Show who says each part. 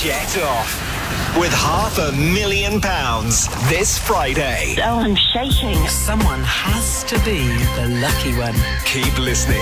Speaker 1: Jet off with £500,000 this Friday.
Speaker 2: Oh, I'm shaking.
Speaker 3: Someone has to be the lucky one.
Speaker 1: Keep listening.